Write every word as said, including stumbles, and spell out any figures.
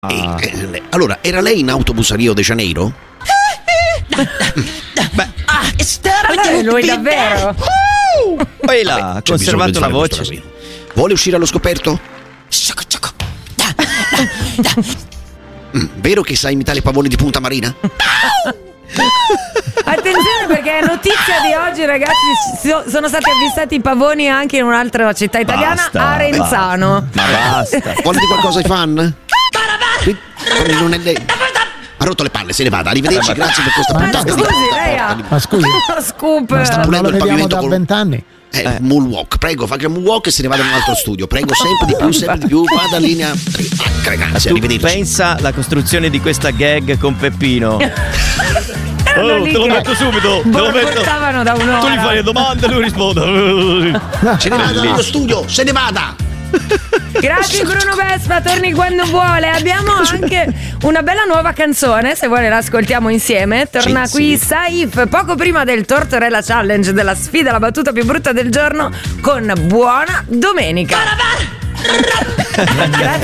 Ah. E, eh, allora, era lei in autobus a Rio de Janeiro? Beh, ah, allora è lui davvero? Poi là, ha conservato la voce. Vuole uscire allo scoperto? Mm, vero che sa imitare i pavoni di Punta Marina? Attenzione, perché è notizia di oggi, ragazzi. so- Sono stati avvistati i pavoni anche in un'altra città italiana, Basta, Arenzano. Ma basta. Vuole dire qualcosa ai fan? Qui- Non è lei. Ha rotto le palle, se ne vada. Arrivederci, grazie per questa Ma puntata. scusi, lei ha Ma scusi, uno scoop. ma sta non pulendo lo il vediamo pavimento da col- vent'anni. Eh, moonwalk, prego, fa che moonwalk e se ne vada in un altro studio. Prego, sempre di più, sempre di più. Vada in linea. Ah, ragazzi, Tu arrivederci. pensa alla costruzione di questa gag con Peppino. Erano Oh, lì te lo che metto subito, te lo metto. borbottavano da un'ora. Tu gli fai le domande e lui risponde. Se ne vada dallo studio, se ne vada. Grazie Bruno Vespa, torni quando vuole. Abbiamo anche una bella nuova canzone, se vuole la ascoltiamo insieme. Torna Sì, qui sì. Saif poco prima del Tortorella Challenge, della sfida, la battuta più brutta del giorno, con Buona Domenica. Grazie.